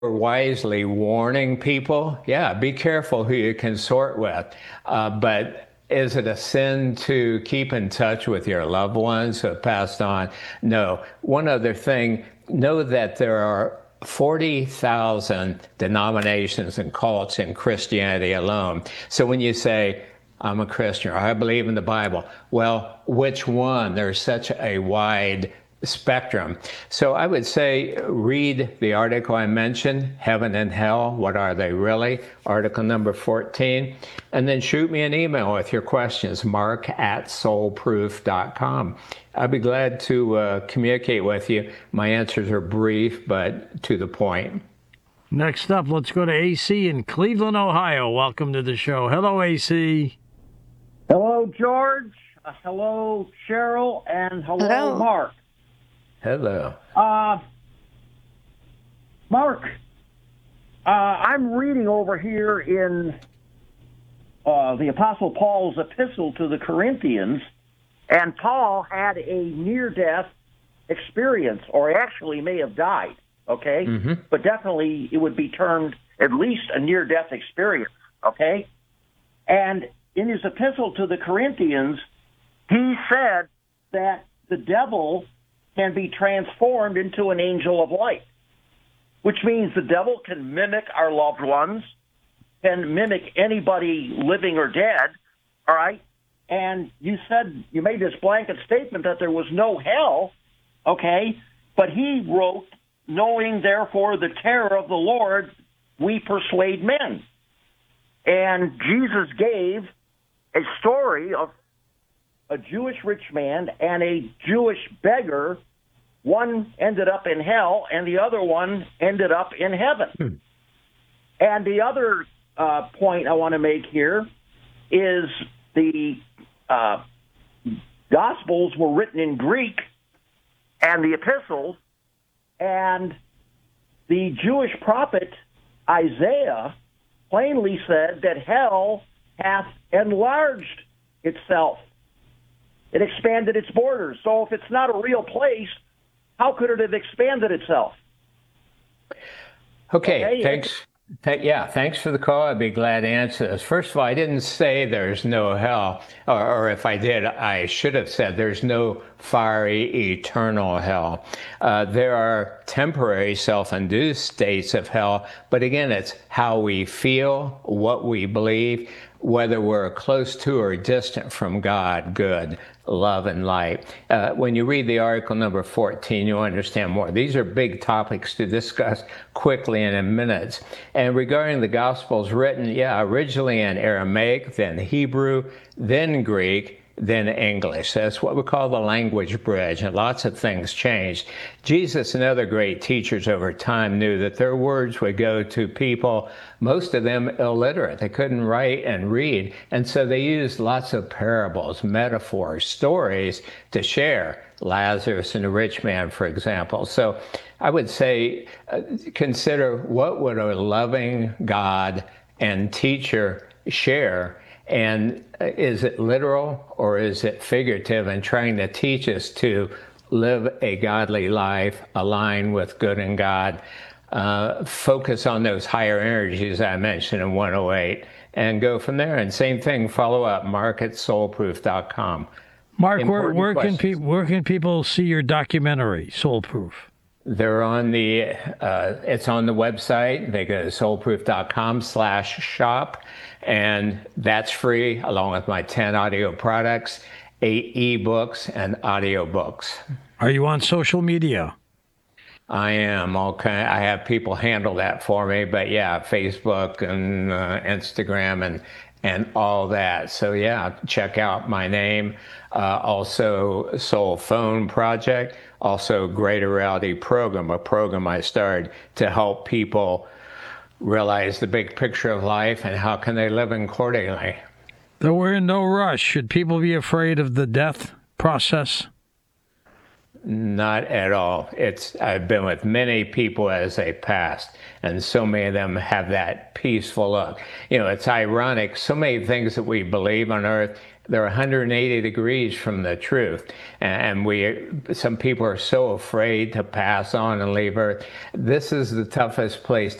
wisely warning people, yeah, be careful who you consort with. But is it a sin to keep in touch with your loved ones who have passed on? No. One other thing, know that there are 40,000 denominations and cults in Christianity alone. So when you say, I'm a Christian, or I believe in the Bible, well, which one? There's such a wide spectrum. So I would say read the article I mentioned, Heaven and Hell, What Are They Really? Article number 14. And then shoot me an email with your questions, mark@soulproof.com. I'd be glad to communicate with you. My answers are brief, but to the point. Next up, let's go to AC in Cleveland, Ohio. Welcome to the show. Hello, AC. Hello, George. Hello, Cheryl. And hello, Mark. Hello. Mark, I'm reading over here in the Apostle Paul's epistle to the Corinthians, and Paul had a near-death experience, or actually may have died, okay? Mm-hmm. But definitely it would be termed at least a near-death experience, okay? And in his epistle to the Corinthians, he said that the devil can be transformed into an angel of light, which means the devil can mimic our loved ones, can mimic anybody living or dead, all right? And you made this blanket statement that there was no hell, okay? But he wrote, knowing therefore the terror of the Lord, we persuade men. And Jesus gave a story of a Jewish rich man and a Jewish beggar. One ended up in hell, and the other one ended up in heaven. And the other point I want to make here is the Gospels were written in Greek, and the epistles, and the Jewish prophet Isaiah plainly said that hell hath enlarged itself. It expanded its borders. So if it's not a real place, how could it have expanded itself? Okay, thanks. Thanks for the call. I'd be glad to answer this. First of all, I didn't say there's no hell, or if I did, I should have said there's no fiery eternal hell. There are temporary self-induced states of hell, but again, it's how we feel, what we believe, whether we're close to or distant from God, good, love, and light. When you read the article number 14, you'll understand more. These are big topics to discuss quickly and in minutes. And regarding the Gospels written, originally in Aramaic, then Hebrew, then Greek, then English. That's what we call the language bridge, and lots of things changed. Jesus and other great teachers over time knew that their words would go to people, most of them illiterate. They couldn't write and read, and so they used lots of parables, metaphors, stories to share. Lazarus and the rich man, for example. So I would say consider what would a loving God and teacher share, and is it literal or is it figurative and trying to teach us to live a godly life, align with good and God, focus on those higher energies I mentioned in 108, and go from there. And same thing, follow up, mark@soulproof.com. Mark, where can people see your documentary, Soulproof? They're on it's on the website. They go to soulproof.com/shop, and that's free, along with my 10 audio products, 8 ebooks, and audiobooks. Are you on social media? I am. Okay, I have people handle that for me, but Facebook and Instagram and all that. So check out my name. Also Soul Phone Project, also Greater Reality Program, a program I started to help people realize the big picture of life and how can they live accordingly. Though we're in no rush, should people be afraid of the death process? Not at all. I've been with many people as they passed, and so many of them have that peaceful look. It's ironic. So many things that we believe on earth they're 180 degrees from the truth. And some people are so afraid to pass on and leave Earth. This is the toughest place